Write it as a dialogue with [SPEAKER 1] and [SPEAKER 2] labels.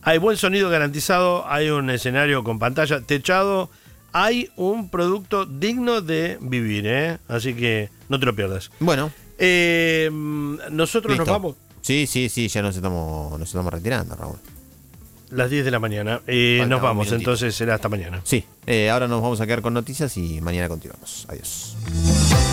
[SPEAKER 1] Hay buen sonido garantizado, hay un escenario con pantalla techado, hay un producto digno de vivir, ¿eh? Así que no te lo pierdas.
[SPEAKER 2] Bueno,
[SPEAKER 1] Nosotros
[SPEAKER 2] listo.
[SPEAKER 1] nos vamos
[SPEAKER 2] Sí, ya nos estamos retirando, Raúl.
[SPEAKER 1] las 10 de la mañana.
[SPEAKER 2] Falta
[SPEAKER 1] Nos
[SPEAKER 2] un
[SPEAKER 1] vamos,
[SPEAKER 2] minutito.
[SPEAKER 1] entonces será hasta mañana.
[SPEAKER 2] Sí, ahora nos vamos a quedar con noticias y mañana continuamos. Adiós.